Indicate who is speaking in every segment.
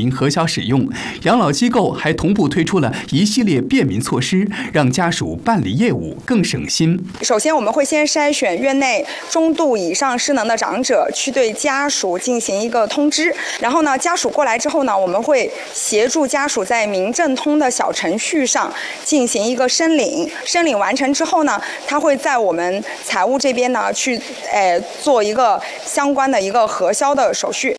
Speaker 1: 民核销使用。养老机构还同步推出了一系列便民措施，让家属办理业务更省心。
Speaker 2: 首先，我们会先筛选院内中度以上失能的长者，去对家属进行一个通知。然后呢，家属过来之后呢，我们会协助家属在民政通的小程序上进行一个申领。申领完成之后呢，他会在我们财务这边呢去做一个相关的一个核销的手续。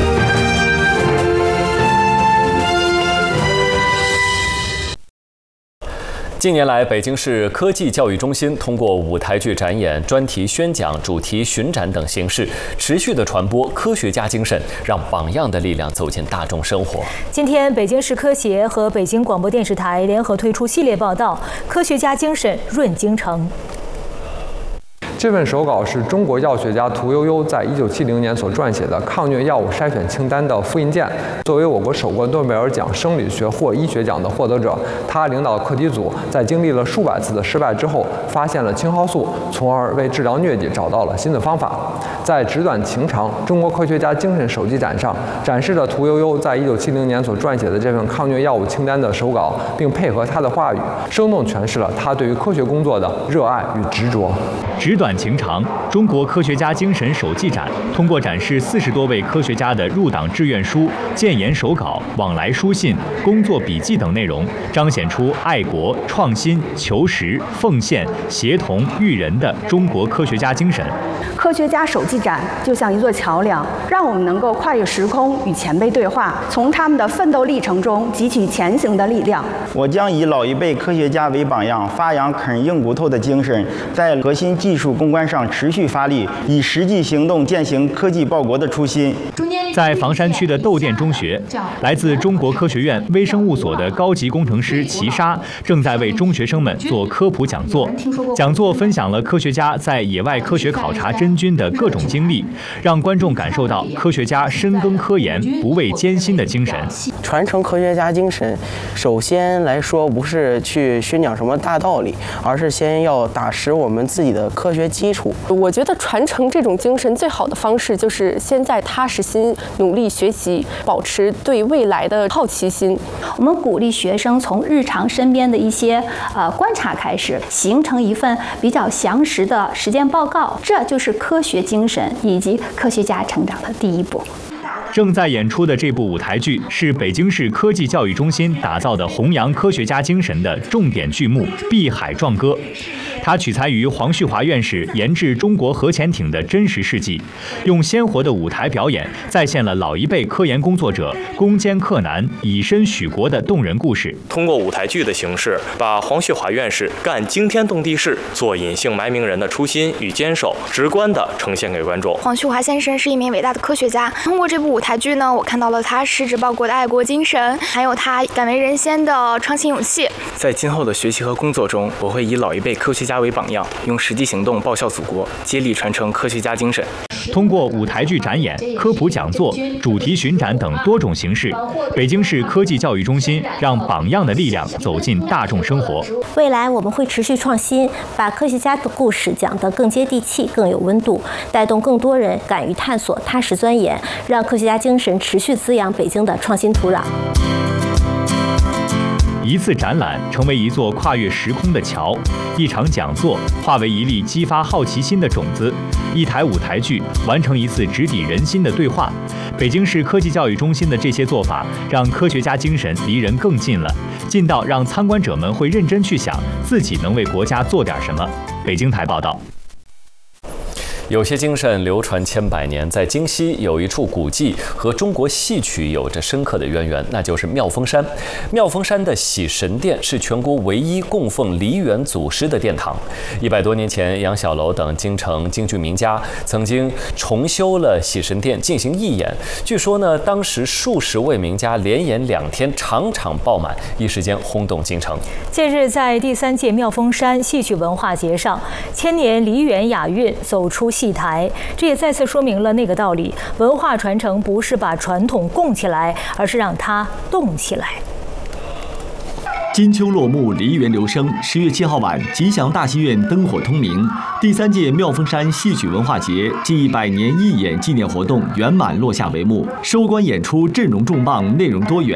Speaker 3: 近年来，北京市科技教育中心通过舞台剧展演、专题宣讲、主题巡展等形式，持续地传播科学家精神，让榜样的力量走进大众生活。
Speaker 4: 今天，北京市科协和北京广播电视台联合推出系列报道《科学家精神润京城》。
Speaker 5: 这份手稿是中国药学家屠呦呦在1970年所撰写的抗疟药物筛选清单的复印件。作为我国首个诺贝尔奖生理学或医学奖的获得者，他领导的课题组在经历了数百次的失败之后，发现了青蒿素，从而为治疗疟疾找到了新的方法。在纸短情长中国科学家精神手记展上，展示了屠呦呦在1970年所撰写的这份抗疟药物清单的手稿，并配合他的话语，生动诠释了他对于科学工作的热爱与执着。
Speaker 6: 纸短情长中国科学家精神手记展通过展示40多位科学家的入党志愿书、建言手稿、往来书信、工作笔记等内容，彰显出爱国、创新、求实、奉献、协同、育人的中国科学家精神。
Speaker 7: 科学家手记展就像一座桥梁，让我们能够跨越时空与前辈对话，从他们的奋斗历程中汲取前行的力量。
Speaker 8: 我将以老一辈科学家为榜样，发扬啃硬骨头的精神，在核心技术攻关上持续发力，以实际行动践行科技报国的初心。
Speaker 6: 在房山区的窦店中学，来自中国科学院微生物所的高级工程师齐沙正在为中学生们做科普讲座。讲座分享了科学家在野外科学考察真菌的各种经历，让观众感受到科学家深耕科研、不畏艰辛的精神。
Speaker 9: 传承科学家精神，首先来说不是去宣讲什么大道理，而是先要打实我们自己的科学基础。
Speaker 10: 我觉得传承这种精神最好的方式就是先在踏实心努力学习，保持对未来的好奇心。
Speaker 11: 我们鼓励学生从日常身边的一些观察开始，形成一份比较详实的实践报告，这就是科学精神以及科学家成长的第一步。
Speaker 6: 正在演出的这部舞台剧是北京市科技教育中心打造的弘扬科学家精神的重点剧目《碧海壮歌》。它取材于黄旭华院士研制中国核潜艇的真实事迹，用鲜活的舞台表演再现了老一辈科研工作者攻坚克难、以身许国的动人故事。
Speaker 12: 通过舞台剧的形式，把黄旭华院士干惊天动地事、做隐姓埋名人的初心与坚守，直观地呈现给观众。
Speaker 13: 黄旭华先生是一名伟大的科学家，通过这部舞台剧呢，我看到了他矢志报国的爱国精神，还有他敢为人先的创新勇气。
Speaker 14: 在今后的学习和工作中，我会以老一辈科学家为榜样，用实际行动报效祖国，接力传承科学家精神。
Speaker 6: 通过舞台剧展演、科普讲座、主题巡展等多种形式，北京市科技教育中心让榜样的力量走进大众生活。
Speaker 15: 未来我们会持续创新，把科学家的故事讲得更接地气、更有温度，带动更多人敢于探索、踏实钻研，让科学家精神持续滋养北京的创新土壤。
Speaker 6: 一次展览成为一座跨越时空的桥，一场讲座化为一粒激发好奇心的种子，一台舞台剧完成一次直抵人心的对话。北京市科技教育中心的这些做法，让科学家精神离人更近了，近到让参观者们会认真去想自己能为国家做点什么。北京台报道。
Speaker 3: 有些精神流传千百年，在京西有一处古迹和中国戏曲有着深刻的渊源，那就是妙峰山。妙峰山的喜神殿是全国唯一供奉梨园祖师的殿堂。100多年前，杨小楼等京城京剧名家曾经重修了喜神殿进行义演。据说呢，当时数十位名家连演2天，场场爆满，一时间轰动京城。
Speaker 4: 近日，在第3届妙峰山戏曲文化节上，千年梨园雅韵走出戏台，这也再次说明了那个道理：文化传承不是把传统供起来，而是让它动起来。
Speaker 16: 金秋落幕，梨园留声。10月7号晚，吉祥大戏院灯火通明。第3届妙峰山戏曲文化节暨100年义演纪念活动圆满落下帷幕。收官演出阵容重磅，内容多元，